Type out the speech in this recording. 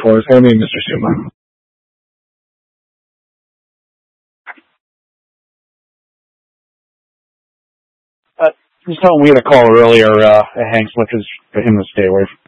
for us. Hand me Mr. Suma. Just tell him we had a call earlier. Hank's left for him to stay away